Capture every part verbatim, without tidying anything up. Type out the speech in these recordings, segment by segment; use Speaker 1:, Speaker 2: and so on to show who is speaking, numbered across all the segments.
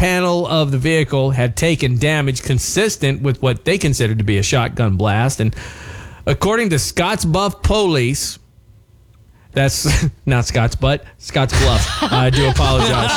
Speaker 1: panel of the vehicle had taken damage consistent with what they considered to be a shotgun blast. And according to Scottsbluff police, that's not Scottsbutt, Scottsbluff. I do apologize.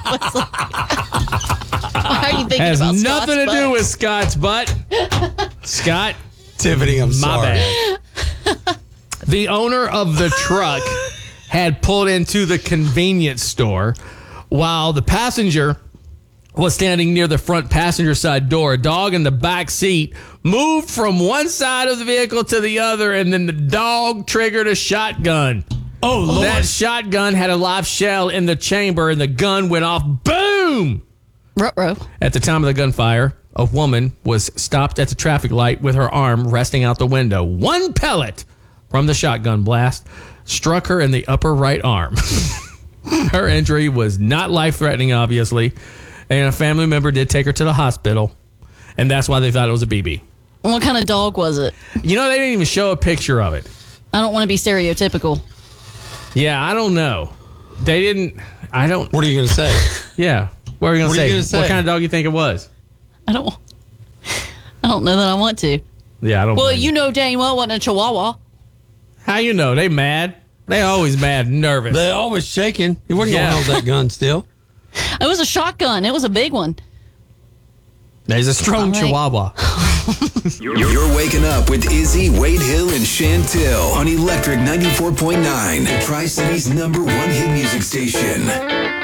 Speaker 2: Why are you thinking
Speaker 1: Has
Speaker 2: about
Speaker 1: nothing to
Speaker 2: Scott's
Speaker 1: do
Speaker 2: butt?
Speaker 1: with Scott's butt. Scott,
Speaker 3: Tiffany, I'm
Speaker 1: my
Speaker 3: sorry.
Speaker 1: bad. The owner of the truck had pulled into the convenience store while the passenger was standing near the front passenger side door. A dog in the back seat moved from one side of the vehicle to the other, and then the dog triggered a shotgun.
Speaker 3: Oh, Lord.
Speaker 1: That shotgun had a live shell in the chamber, and the gun went off. Boom!
Speaker 2: Ruh-roh.
Speaker 1: At the time of the gunfire, a woman was stopped at the traffic light with her arm resting out the window. One pellet from the shotgun blast struck her in the upper right arm. Her injury was not life-threatening, obviously, and a family member did take her to the hospital, and that's why they thought it was a B B.
Speaker 2: What kind of dog was it?
Speaker 1: You know, they didn't even show a picture of it.
Speaker 2: I don't want to be stereotypical.
Speaker 1: Yeah, I don't know. They didn't. I don't.
Speaker 3: What are you going to say?
Speaker 1: Yeah. What are we going
Speaker 3: What
Speaker 1: to
Speaker 3: are
Speaker 1: say?
Speaker 3: you gonna say?
Speaker 1: What kind of dog you think it was?
Speaker 2: I don't. I don't know that I want to.
Speaker 1: Yeah, I don't.
Speaker 2: Well,
Speaker 1: blame
Speaker 2: you know dang well it wasn't a Chihuahua.
Speaker 1: How you know? They mad. They always mad and nervous.
Speaker 3: They're always shaking. You weren't
Speaker 1: Yeah.
Speaker 3: going to hold that gun still.
Speaker 2: It was a shotgun. It was a big one.
Speaker 1: There's a strong
Speaker 2: All right.
Speaker 1: Chihuahua.
Speaker 4: You're waking up with Izzy, Wade Hill, and Chantel on Electric ninety-four point nine, the Tri-City's number one hit music station.